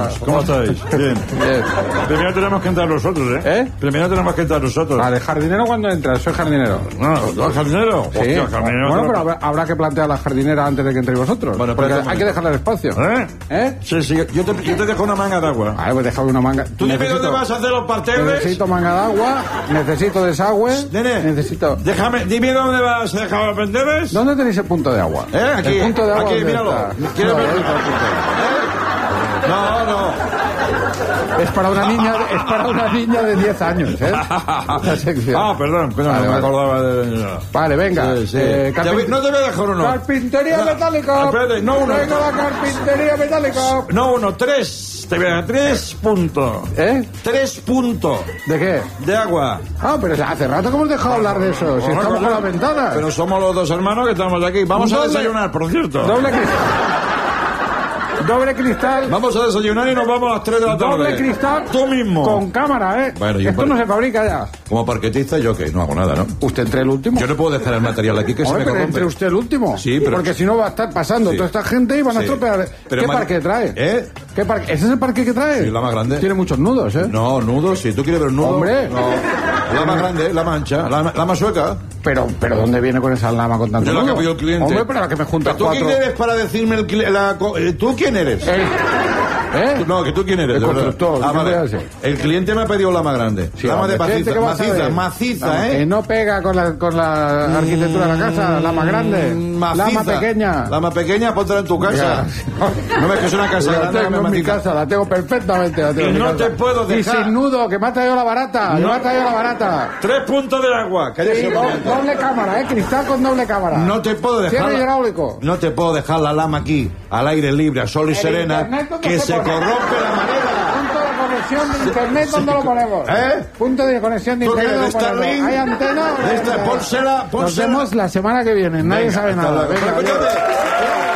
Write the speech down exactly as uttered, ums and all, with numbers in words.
buenas. ¿Cómo estáis? Bien. Bien. Primero tenemos que entrar nosotros, ¿eh? ¿Eh? Primero tenemos que entrar nosotros. Vale, ¿jardinero cuándo entras? Soy jardinero. No, ¿no es jardinero? Sí. Hostia, jardinero. Bueno, pero habrá, habrá que plantear la jardinera antes de que entréis vosotros. Bueno, porque pero hay que dejarle el espacio. ¿Eh? ¿Eh? Sí, sí. Yo te, yo te dejo una manga de agua. Vale, pues déjame una manga. ¿Tú dime Necesito- dónde vas a hacer los parterres? Necesito manga de agua, necesito desagüe, Nene, necesito... déjame, dime dónde vas a dejar los parterres. ¿Dónde tenéis el punto de agua? ¿Eh? Aquí, el punto de agua, aquí, ¿dónde míralo. está? ¿Quieres No, ver? ahí está el punto de agua. No, no. Es para una niña, es para una niña de diez años, ¿eh? La sección. Ah, perdón, perdón, Vale, no me vale. acordaba de... Vale, venga. Sí, sí. Eh, Te carpin- voy- no te voy a dejar uno. Carpintería No, metálica. espérate, no uno. Venga la carpintería metálica. No, uno, tres. Te voy a dar tres puntos. ¿Eh? Tres puntos ¿De qué? de agua. Ah, pero hace rato que hemos dejado hablar de eso. Si estamos con la ventana. Pero somos los dos hermanos que estamos aquí. Vamos a Doble- desayunar, por cierto. Doble cristal. Doble cristal. Vamos a desayunar y nos vamos a las tres de la tarde. Doble cristal. Tú mismo. Con cámara, ¿eh? Bueno, yo Esto por- no se fabrica ya. Como parquetista, yo que no hago nada, ¿no? Usted entre el último. Yo no puedo dejar el material aquí que se Hombre, me pero corrompe. entre usted el último. Sí, pero- Porque si no va a estar pasando Sí. toda esta gente y van a Sí. estropear. Pero ¿Qué man- parque trae? ¿Eh? ¿Qué parque? ¿Ese es el parque que trae? Sí, la más grande. Tiene muchos nudos, ¿eh? No, nudos, si tú quieres ver nudos. Hombre. No. La más grande, la mancha, la, la más sueca. Pero, pero ¿dónde viene con esa lama con tanto De la que nudo? pidió el cliente. Hombre, pero la que me juntas ¿Tú cuatro... quién eres para decirme el cli- la co- eh, ¿Tú quién eres? ¿Eh? ¿Eh? Tú- No, que tú quién eres. El de verdad. constructor, Ah, ¿qué vale. te hace? El cliente me ha pedido la más grande. Sí, lama de hombre, ¿qué- maciza, qué vas a maciza, ver? maciza, Lama ¿eh? Que no pega con la, con la arquitectura de la casa, lama grande, Mm, maciza. lama pequeña. Lama pequeña, póntela en tu casa. No ves que es una casa La grande. tengo me en mi maciza. casa, la tengo perfectamente. La tengo Y en mi no casa. te puedo Y dejar. sin nudo, que me ha traído la barata, que No. me ha traído la barata. Tres puntos de agua. Cállese Sí, un do- momento. doble cámara, ¿eh? Cristal con doble cámara. No te puedo dejar. Cierre la- hidráulico. No te puedo dejar la lama aquí, al aire libre, a sol y El serena, internet, ¿dónde que se se pone? corrompe la madera. Punto de conexión de internet, ¿dónde lo ponemos? ¿Eh? Punto de conexión de ¿Tú internet, qué, de ¿dónde lo ponemos? Starlink? ¿Hay antena? De esta- pónsela, Nos pónsela. vemos la semana que viene, nadie Venga, sabe hasta nada. luego. Venga, Pero, adiós. escúchate.